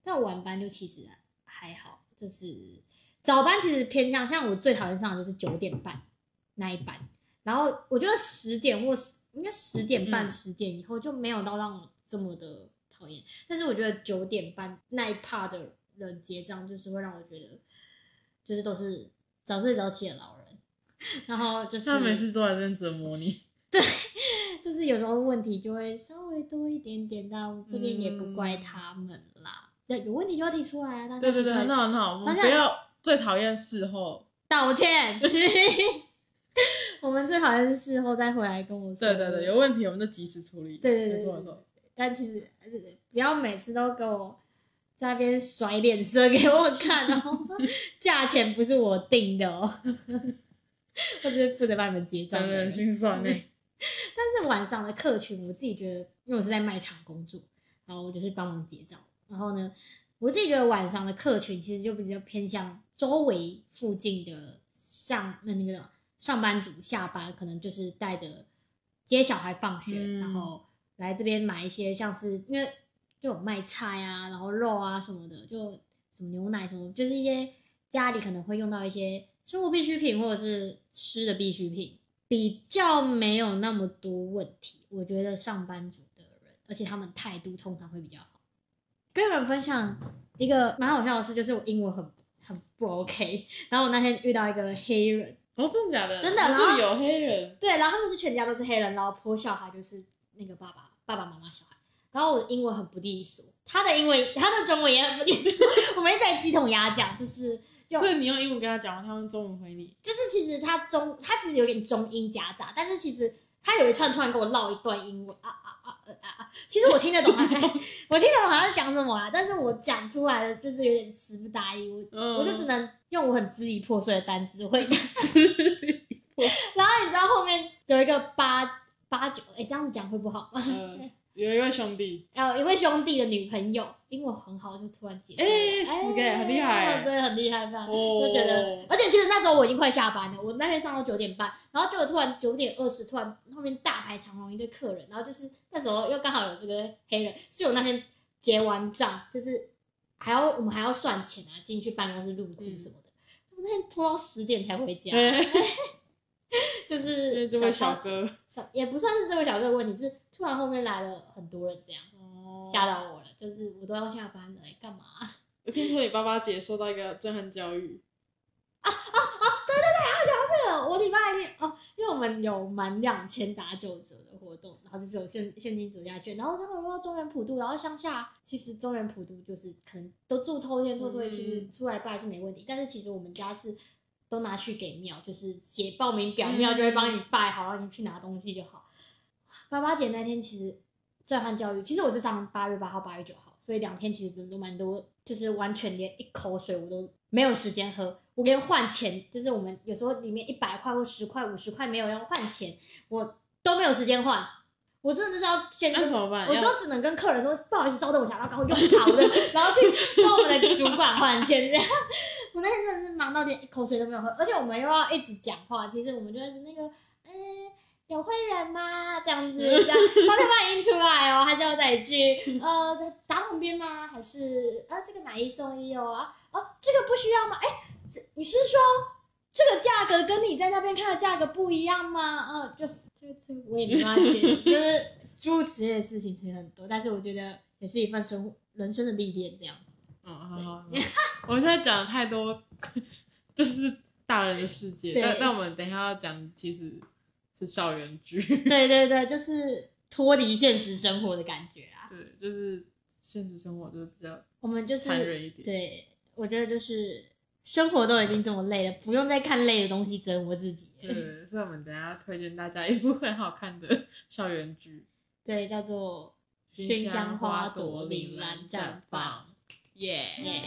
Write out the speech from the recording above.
但晚班就其实还好，就是早班其实偏向，像我最讨厌上的就是9点半那一班，然后我觉得10点或应该10点半、10点以后就没有到让我这么的讨厌，但是我觉得9点半那一 part 的人结账，就是会让我觉得就是都是早睡早起的老人，然后就是他每次都在这边折磨你。 对，就是有时候问题就会稍微多一点点，但这边也不怪他们啦。有问题就要提出来啊！ 对对对，很好很好，我们不要最讨厌事后道歉。我们最讨厌事后再回来跟我说。 对对对，有问题我们就及时处理。 对对对， 没错没错。 但其实不要每次都给我在那边甩脸色给我看哦，价钱不是我定的哦，我只是负责帮你们结账。 很心酸呢。 但是晚上的客群，我自己觉得，因为我是在卖场工作，然后我就是帮忙结账。然后呢，我自己觉得晚上的客群其实就比较偏向周围附近的上班族下班，可能就是带着接小孩放学，然后来这边买一些像是因为就有卖菜啊，然后肉啊什么的，就什么牛奶什么，就是一些家里可能会用到一些生活必需品或者是吃的必需品。比较没有那么多问题，我觉得上班族的人，而且他们态度通常会比较好。跟你们分享一个蛮好笑的事，就是我英文很不 OK， 然后我那天遇到一个黑人。 哦，真的假的？ 真的，然后有黑人。 对，然后他们是全家都是黑人，然后婆小孩就是那个爸爸妈妈小孩，然后我的英文很不利索，他的中文也很不利索，我们一直在鸡同鸭讲，就是所以你用英文跟他讲，他用中文回你。 就是其实他其实有点中英夹杂，但是其实他有一串突然跟我唠一段英文其实我听得懂我听得懂他在讲什么啦，但是我讲出来的就是有点词不达意，我就只能用我很支离破碎的单字回答。然后你知道后面有一个8、9，这样子讲会不好吗？ 有一位兄弟， 一位兄弟的女朋友，英文很好，就突然结束。 很厉害， 对，很厉害，就觉得，而且其实那时候我已经快下班了，我那天上到9点半，然后就突然9点20，突然后面大排长龙一堆客人，然后就是那时候又刚好有这个黑人，所以我那天结完账，就是我们还要算钱啊，进去办公室入库什么的，我那天拖到10点才回家。就是这位小哥， 也不算是这位小哥的问题，是突然后面来了很多人，这样吓到我了。就是我都要下班了，干嘛？ 我听说你爸爸姐受到一个震撼教育。 对，要讲这个，我礼拜天因为我们有满2000打9折的活动，然后就是有现金折价券，然后他们又到中原普渡，然后乡下其实中原普渡就是可能都住透天厝，所以其实出来拜是没问题，但是其实我们家是都拿去给庙，就是写报名表，庙就会帮你拜好，然后你去拿东西就好。爸爸姐那天其实震撼教育，其实我是上8月8号、8月9号，所以2天其实人都蛮多，就是完全连一口水我都没有时间喝。我连换钱，就是我们有时候里面100块或10块、50块没有要换钱，我都没有时间换。我真的就是要先那怎么办？ 我都只能跟客人说不好意思，稍等我一下，然后赶快用跑的，然后去跟我们的主管换钱这样。我那天真的是忙到连一口水都没有喝，而且我们又要一直讲话，其实我们就会是那个有会员吗？这样子，这样发票帮你印出来哦，还是要再一句打统编吗？还是这个买1送1哦这个不需要吗？你是说这个价格跟你在那边看的价格不一样吗？就我也没办法解释，就是诸如此类的事情其实很多，但是我觉得也是一份人生的历练这样子。 好，我们现在讲太多，就是大人的世界，但我们等一下要讲其实是校园剧。对对对，就是脱离现实生活的感觉啊。 对，就是现实生活就是比较我们就是残忍一点。 对，我觉得就是生活都已经这么累了，不用再看累的东西折磨自己。 对，所以我们等一下推荐大家一部很好看的校园剧， 对，叫做《熏香花朵铃兰绽放》。 耶。